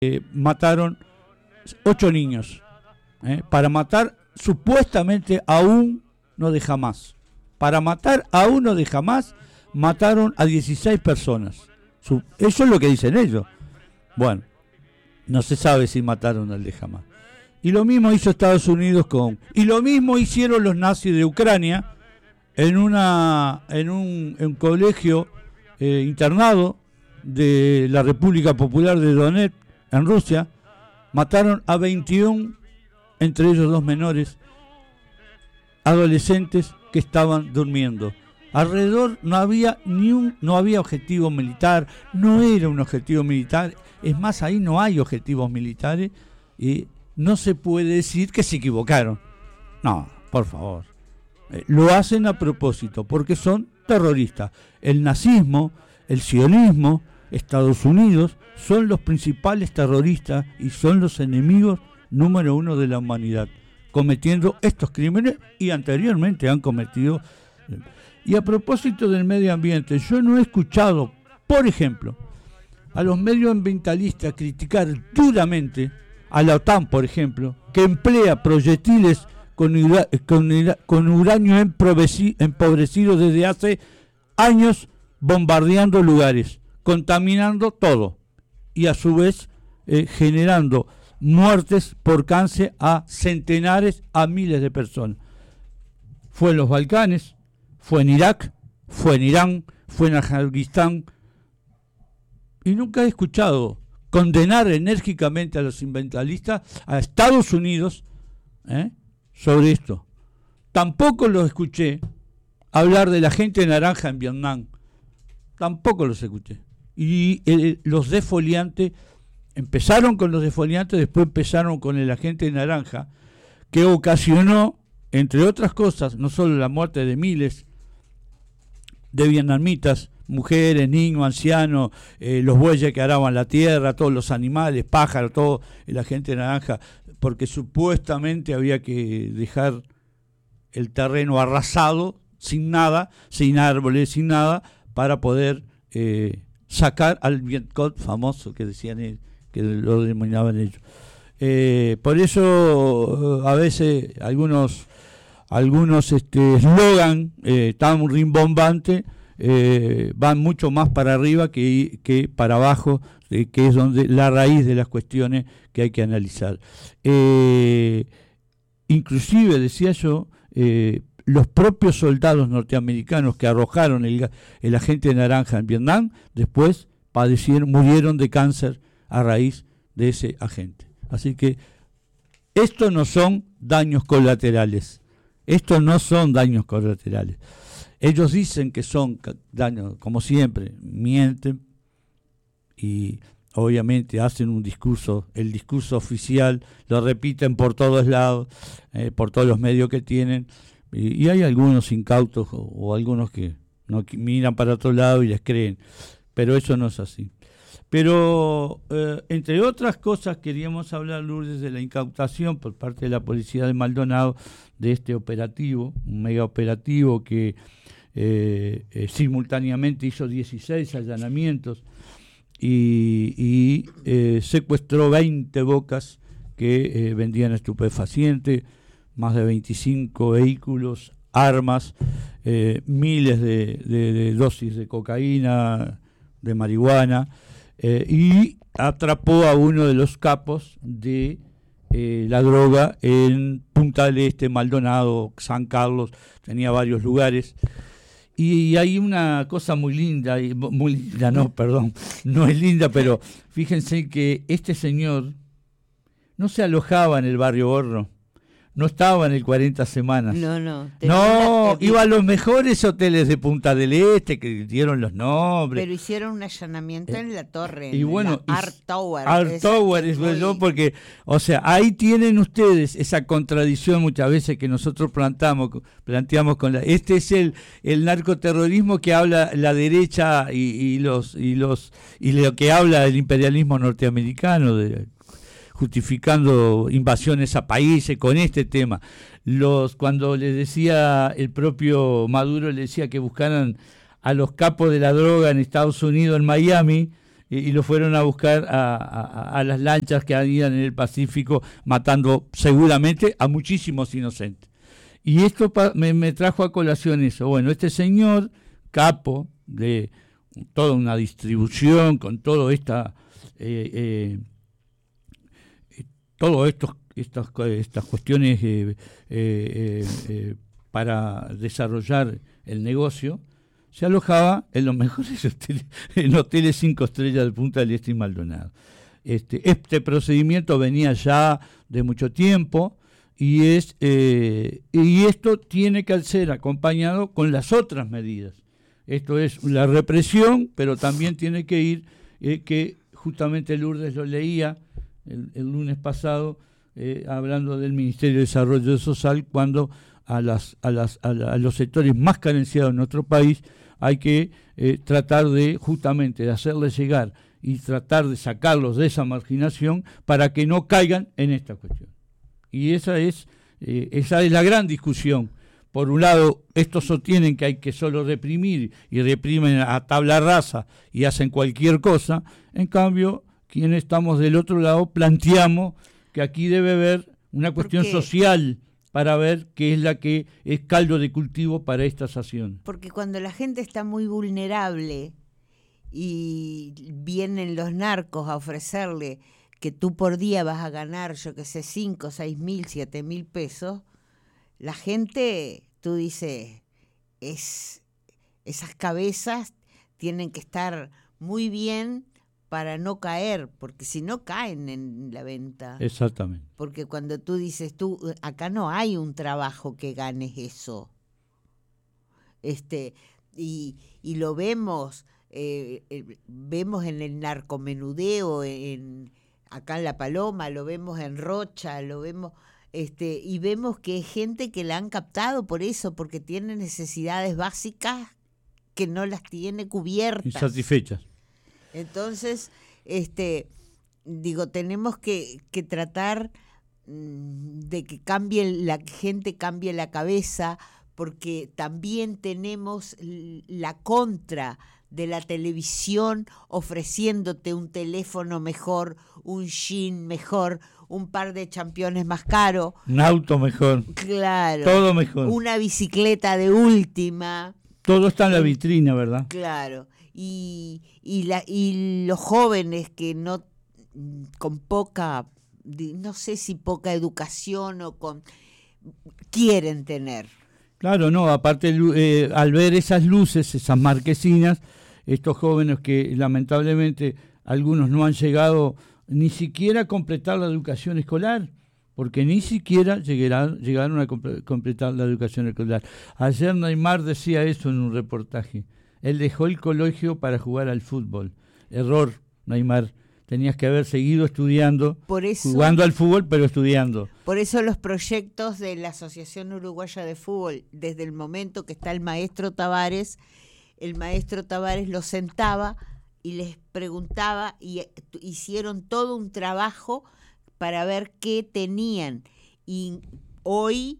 mataron 8 niños, para matar supuestamente a uno de Hamás. Para matar a uno de Hamás, mataron a 16 personas. Eso es lo que dicen ellos. Bueno, no se sabe si mataron al de Hamás. Y lo mismo hizo Estados Unidos y lo mismo hicieron los nazis de Ucrania en un colegio internado de la República Popular de Donetsk en Rusia. Mataron a 21, entre ellos 2 menores, adolescentes que estaban durmiendo. Alrededor no había objetivo militar, no era un objetivo militar, es más, ahí no hay objetivos militares y no se puede decir que se equivocaron. No, por favor. Lo hacen a propósito, porque son terroristas. El nazismo, el sionismo, Estados Unidos son los principales terroristas y son los enemigos número 1 de la humanidad, cometiendo estos crímenes y anteriormente han cometido. Y a propósito del medio ambiente, yo no he escuchado, por ejemplo, a los medioambientalistas criticar duramente a la OTAN, por ejemplo, que emplea proyectiles con uranio empobrecido desde hace años, bombardeando lugares, contaminando todo y a su vez generando muertes por cáncer a centenares, a miles de personas. Fue en los Balcanes, fue en Irak, fue en Irán, fue en Afganistán, y nunca he escuchado condenar enérgicamente a los ambientalistas, a Estados Unidos, sobre esto. Tampoco los escuché hablar de la gente naranja en Vietnam, tampoco los escuché. Y los defoliantes, empezaron con los defoliantes, después empezaron con el agente naranja, que ocasionó, entre otras cosas, no solo la muerte de miles de vietnamitas, mujeres, niños, ancianos, los bueyes que araban la tierra, todos los animales, pájaros, todo el agente naranja, porque supuestamente había que dejar el terreno arrasado, sin nada, sin árboles, sin nada, para poder sacar al Vietcong famoso que decían ellos, que lo denominaban ellos. Por eso a veces algunos eslogan tan rimbombantes van mucho más para arriba que para abajo, que es donde la raíz de las cuestiones que hay que analizar. Inclusive, decía yo, los propios soldados norteamericanos que arrojaron el agente naranja en Vietnam, después murieron de cáncer a raíz de ese agente. Así que estos no son daños colaterales. Estos no son daños colaterales. Ellos dicen que son daños, como siempre, mienten y obviamente hacen un discurso, el discurso oficial, lo repiten por todos lados, por todos los medios que tienen, y hay algunos incautos o algunos que no miran para otro lado y les creen, pero eso no es así. Pero, entre otras cosas, queríamos hablar, Lourdes, de la incautación por parte de la policía de Maldonado de este operativo, un mega operativo que simultáneamente hizo 16 allanamientos y secuestró 20 bocas que vendían estupefacientes, más de 25 vehículos, armas, miles de dosis de cocaína, de marihuana, y atrapó a uno de los capos de la droga en Punta del Este, Maldonado, San Carlos, tenía varios lugares. Y hay una cosa muy linda, no es linda, pero fíjense que este señor no se alojaba en el barrio Horno, no estaba en el 40 Semanas. No, iba a los mejores hoteles de Punta del Este, que dieron los nombres. Pero hicieron un allanamiento en la torre, y bueno, la Art Tower. Art Tower, es bueno, porque, o sea, ahí tienen ustedes esa contradicción muchas veces que nosotros planteamos con este es el narcoterrorismo que habla la derecha y lo que habla el imperialismo norteamericano, justificando invasiones a países con este tema. Cuando les decía el propio Maduro, le decía que buscaran a los capos de la droga en Estados Unidos, en Miami, y lo fueron a buscar a las lanchas que habían en el Pacífico, matando seguramente a muchísimos inocentes. Y esto me trajo a colación eso. Bueno, este señor, capo de toda una distribución, con todo esta todo estas cuestiones para desarrollar el negocio, se alojaba en los mejores hoteles, en hoteles 5 estrellas de Punta del Este y Maldonado. Este procedimiento venía ya de mucho tiempo y esto tiene que ser acompañado con las otras medidas. Esto es la represión, pero también tiene que ir, que justamente Lourdes lo leía el lunes pasado, hablando del Ministerio de Desarrollo Social, cuando a los sectores más carenciados de nuestro país hay que tratar de justamente de hacerles llegar y tratar de sacarlos de esa marginación para que no caigan en esta cuestión. Y esa es la gran discusión. Por un lado, estos sostienen que hay que solo reprimir y reprimen a tabla rasa y hacen cualquier cosa. En cambio, quienes estamos del otro lado planteamos que aquí debe haber una cuestión social para ver qué es la que es caldo de cultivo para estas acciones. Porque cuando la gente está muy vulnerable y vienen los narcos a ofrecerle que tú por día vas a ganar, yo qué sé, 5, 6 mil, 7 mil pesos, la gente, tú dices, esas cabezas tienen que estar muy bien para no caer, porque si no caen en la venta. Exactamente. Porque cuando tú dices, acá no hay un trabajo que ganes eso. Y lo vemos, vemos en el narcomenudeo, acá en La Paloma, lo vemos en Rocha, lo vemos, y vemos que hay gente que la han captado por eso, porque tiene necesidades básicas que no las tiene cubiertas. Insatisfechas. Entonces, tenemos que tratar de que la gente cambie la cabeza, porque también tenemos la contra de la televisión ofreciéndote un teléfono mejor, un jean mejor, un par de championes más caro, un auto mejor, claro, todo mejor, una bicicleta de última. Todo está en la vitrina, ¿verdad? Claro. Y los jóvenes que no, con poca, no sé si poca educación o quieren tener. Claro, no, aparte al ver esas luces, esas marquesinas, estos jóvenes que lamentablemente algunos no han llegado ni siquiera a completar la educación escolar, porque ni siquiera llegaron a completar la educación escolar. Ayer Neymar decía eso en un reportaje. Él dejó el colegio para jugar al fútbol. Error, Neymar. Tenías que haber seguido estudiando, jugando al fútbol, pero estudiando. Por eso los proyectos de la Asociación Uruguaya de Fútbol, desde el momento que está el maestro Tavares lo sentaba y les preguntaba, y hicieron todo un trabajo para ver qué tenían. Y hoy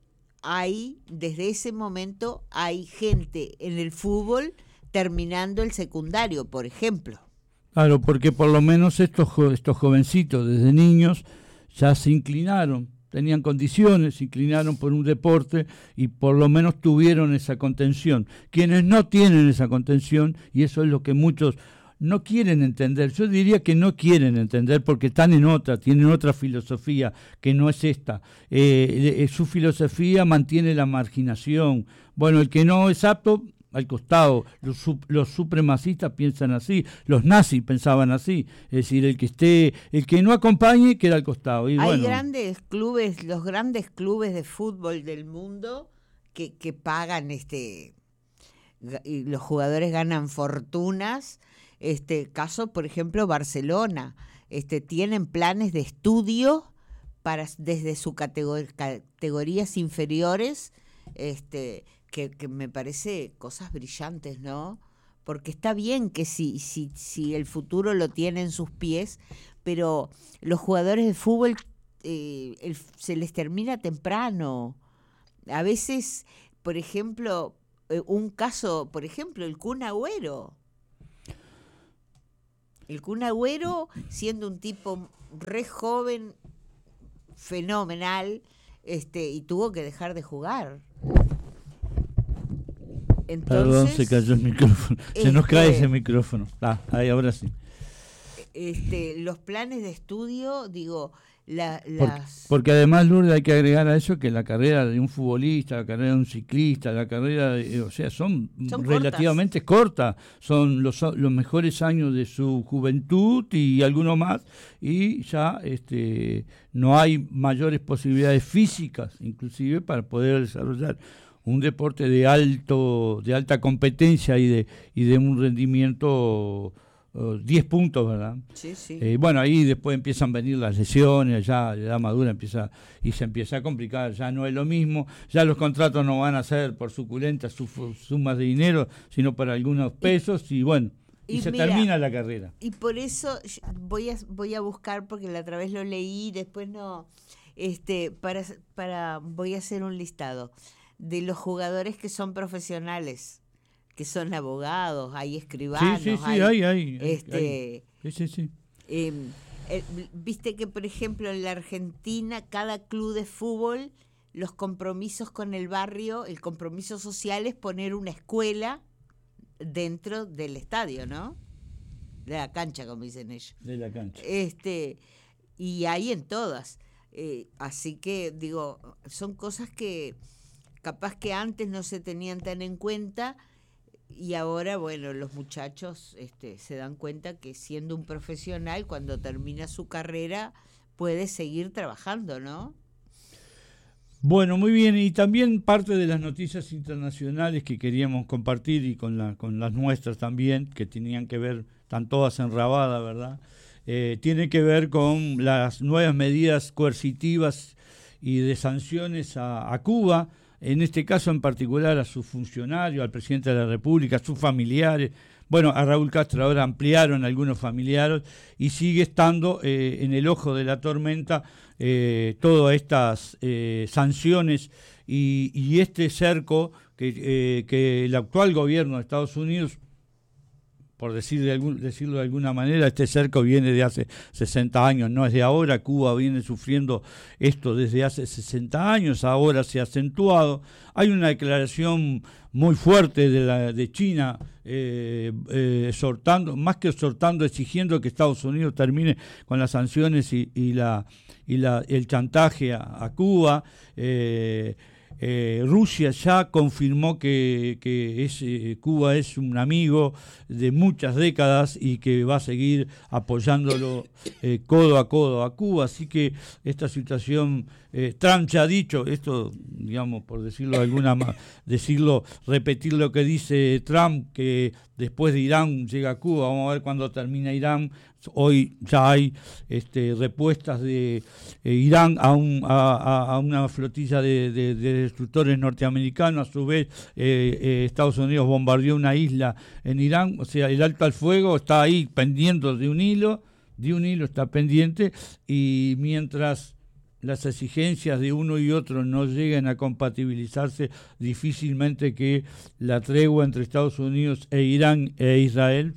desde ese momento, hay gente en el fútbol terminando el secundario, por ejemplo. Claro, porque por lo menos estos jovencitos desde niños ya se inclinaron, tenían condiciones, se inclinaron por un deporte y por lo menos tuvieron esa contención. Quienes no tienen esa contención, y eso es lo que muchos no quieren entender, yo diría que no quieren entender porque están tienen otra filosofía que no es esta. Su filosofía mantiene la marginación. Bueno, el que no es apto, al costado. Los supremacistas piensan así, los nazis pensaban así, es decir, el que no acompañe queda al costado. Y hay grandes clubes, los grandes clubes de fútbol del mundo que pagan y los jugadores ganan fortunas. Caso, por ejemplo, Barcelona, tienen planes de estudio desde sus categorías inferiores, que me parece cosas brillantes, ¿no? Porque está bien que si el futuro lo tiene en sus pies, pero los jugadores de fútbol se les termina temprano. A veces, por ejemplo, un caso, el Kun Agüero. El Kun Agüero, siendo un tipo re joven, fenomenal, y tuvo que dejar de jugar. Entonces, perdón, se cayó el micrófono. Se nos cae ese micrófono. Ahí, ahora sí. Los planes de estudio, digo, porque además, Lourdes, hay que agregar a eso que la carrera de un futbolista, la carrera de un ciclista, la carrera, o sea, son relativamente cortas. Son los mejores años de su juventud y algunos más, y ya no hay mayores posibilidades físicas, inclusive, para poder desarrollar un deporte de alta competencia y de un rendimiento 10 puntos, ¿verdad? Sí, sí. Bueno, ahí después empiezan a venir las lesiones, ya la edad madura se empieza a complicar, ya no es lo mismo, ya los contratos no van a ser por suculentas sumas de dinero, sino por algunos pesos, y bueno, y se mira, termina la carrera. Y por eso voy a buscar, porque la otra vez lo leí, después no, voy a hacer un listado de los jugadores que son profesionales, que son abogados, hay escribanos. Sí, hay. Sí. Viste que, por ejemplo, en la Argentina, cada club de fútbol, los compromisos con el barrio, el compromiso social es poner una escuela dentro del estadio, ¿no? De la cancha, como dicen ellos. De la cancha. Y hay en todas. Así que, digo, son cosas que capaz que antes no se tenían tan en cuenta. Y ahora, bueno, los muchachos se dan cuenta que siendo un profesional, cuando termina su carrera, puede seguir trabajando, ¿no? Bueno, muy bien. Y también parte de las noticias internacionales que queríamos compartir, y con las nuestras también, que tenían que ver, están todas enrabadas, ¿verdad? Tiene que ver con las nuevas medidas coercitivas y de sanciones a Cuba. En este caso en particular a sus funcionarios, al presidente de la República, a sus familiares. Bueno, a Raúl Castro ahora ampliaron algunos familiares, y sigue estando en el ojo de la tormenta todas estas sanciones y este cerco que el actual gobierno de Estados Unidos, por decirlo de alguna manera, este cerco viene de hace 60 años, no es de ahora. Cuba viene sufriendo esto desde hace 60 años, ahora se ha acentuado. Hay una declaración muy fuerte de China, exhortando, exigiendo que Estados Unidos termine con las sanciones y el chantaje a Cuba. Rusia ya confirmó que Cuba es un amigo de muchas décadas y que va a seguir apoyándolo codo a codo a Cuba. Así que esta situación, Trump ya ha dicho esto, digamos, por decirlo de alguna repetir lo que dice Trump, que después de Irán llega a Cuba. Vamos a ver cuándo termina Irán. Hoy ya hay respuestas de Irán a una flotilla de destructores norteamericanos. A su vez, Estados Unidos bombardeó una isla en Irán. O sea, el alto al fuego está ahí pendiendo de un hilo está pendiente, y mientras las exigencias de uno y otro no lleguen a compatibilizarse, difícilmente que la tregua entre Estados Unidos e Irán e Israel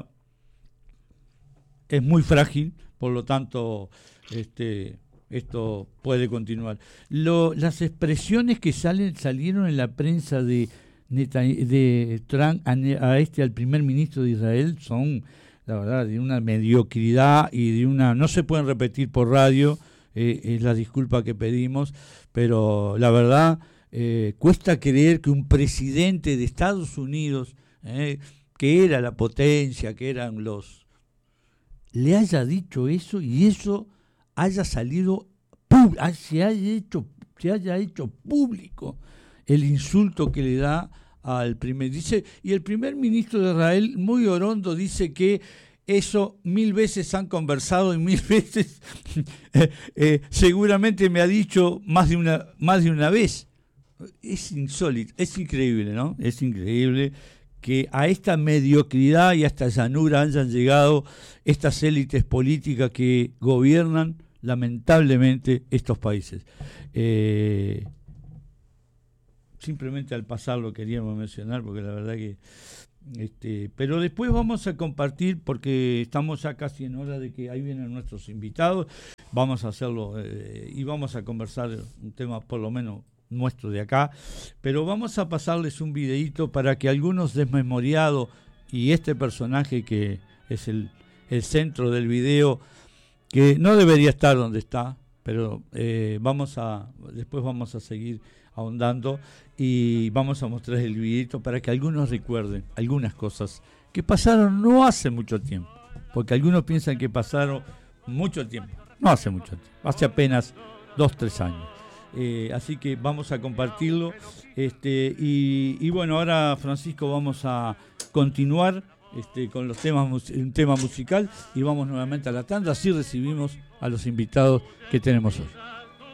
es muy frágil. Por lo tanto, esto puede continuar. Las expresiones que salieron en la prensa de Trump al primer ministro de Israel son, la verdad, de una mediocridad y no se pueden repetir por radio. Es la disculpa que pedimos, pero la verdad cuesta creer que un presidente de Estados Unidos, que era la potencia, que eran le haya dicho eso, y eso haya salido se haya hecho público el insulto que le da al y el primer ministro de Israel, muy orondo, dice que eso 1000 veces han conversado y 1000 veces seguramente me ha dicho más de una vez. Es insólito, es increíble, ¿no? Es increíble que a esta mediocridad y a esta llanura hayan llegado estas élites políticas que gobiernan lamentablemente estos países. Simplemente al pasar lo queríamos mencionar, porque la verdad que Pero después vamos a compartir, porque estamos ya casi en hora de que ahí vienen nuestros invitados, vamos a hacerlo y vamos a conversar un tema por lo menos nuestro de acá, pero vamos a pasarles un videíto para que algunos desmemoriados y este personaje que es el centro del video, que no debería estar donde está, pero después vamos a seguir ahondando y vamos a mostrar el videito para que algunos recuerden algunas cosas que pasaron no hace mucho tiempo, porque algunos piensan que pasaron mucho tiempo, no hace mucho tiempo, hace apenas 2-3 años. Así que vamos a compartirlo y bueno, ahora Francisco vamos a continuar con los un tema musical y vamos nuevamente a la tanda, así recibimos a los invitados que tenemos hoy.